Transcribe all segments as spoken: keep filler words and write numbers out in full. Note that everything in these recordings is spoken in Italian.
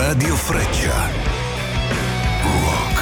Radio Freccia. Rock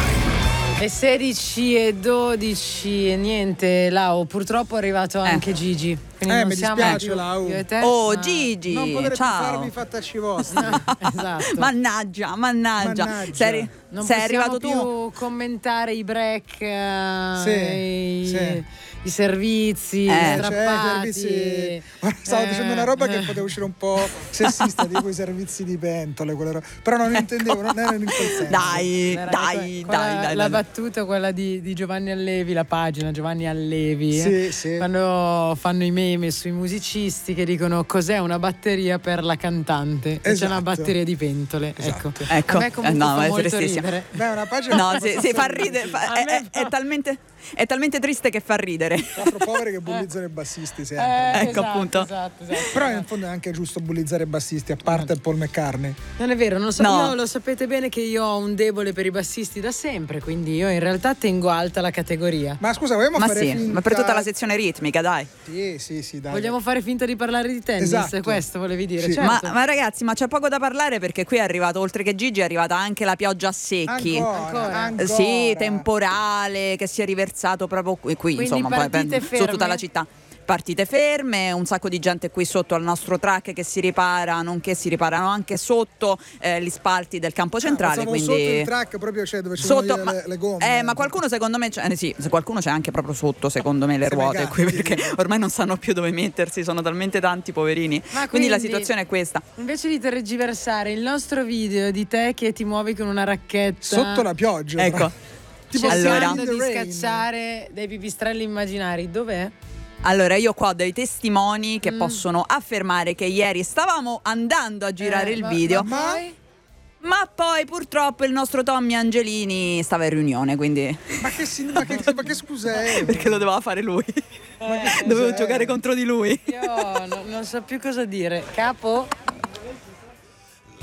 Time. Le sedici e dodici e niente, Lau, purtroppo è arrivato anche Eh. Gigi. Quindi Eh, non mi siamo dispiace, più Lau. io e te, Oh, ma- Gigi, Non potrete ciao. farmi i fattacci vostri. Esatto. Mannaggia, mannaggia. Mannaggia. Sei, Non sei possiamo arrivato più tu. commentare i break, eh, Sì, i, sì. i servizi, Eh. gli Cioè, strappati. servizi- Ora stavo Eh. dicendo una roba che poteva uscire un po' sessista, tipo i servizi di pentole, quelle ro- però non intendevo, non era in quel senso. Dai, Era dai, quella- dai, dai, La dai. battuta, quella di, di Giovanni Allevi, la pagina Giovanni Allevi, Sì, sì. quando fanno i meme sui musicisti che dicono cos'è una batteria per la cantante, e c'è Esatto. una batteria di pentole. Esatto. Ecco. Ecco. A me comunque Eh, no, fa è molto tristissimo. ridere. Beh, è una pagina No, sì, sì, fa ridere, fa- A è, me è- è fa- talmente, è talmente triste che fa ridere. quattro poveri che bullizzano i bassisti sempre. Eh, Ecco, esatto, appunto. esatto, esatto. Però in fondo è anche giusto bullizzare i bassisti, a parte Paul McCartney. Non è vero, non so, No. io lo sapete bene che io ho un debole per i bassisti da sempre, quindi io in realtà tengo alta la categoria. Ma scusa, vogliamo Ma fare sì, finta... ma per tutta la sezione ritmica, dai. Sì, sì, sì, dai. Vogliamo fare finta di parlare di tennis? Esatto. Questo volevi dire? Sì. Certo. Ma, ma ragazzi, ma c'è poco da parlare perché qui è arrivato, oltre che Gigi, è arrivata anche la pioggia a secchi. Ancora, Ancora. ancora. Sì, temporale che si è riversato proprio qui, qui, Quindi insomma, poi partite per- su ferme? tutta la città. Partite ferme, un sacco di gente qui sotto al nostro track che si ripara, nonché si riparano anche sotto eh, gli spalti del campo centrale. Siamo quindi sotto il track proprio, cioè, dove ci sono sotto, le, ma, le gomme. eh, ma qualcuno secondo me c'è, eh, sì, se qualcuno c'è anche proprio sotto secondo me le Se ruote negati, qui, perché dico. ormai non sanno più dove mettersi, sono talmente tanti poverini. Ma quindi, la quindi- situazione è questa. Invece di tergiversare il nostro video di te che ti muovi con una racchetta Sotto la pioggia. Ecco. tra- tipo Allora. cercando In the di Rain. scacciare dei pipistrelli immaginari, dov'è? Allora, io qua ho dei testimoni Mm. che possono affermare che ieri stavamo andando a girare Eh, il ma- video, ma poi? ma poi purtroppo il nostro Tommy Angelini stava in riunione, quindi Ma che, si- ma che, ma che scusa è? perché lo doveva fare lui. Eh, Dovevo cos'è? giocare contro di lui. Io no- non so più cosa dire. Capo?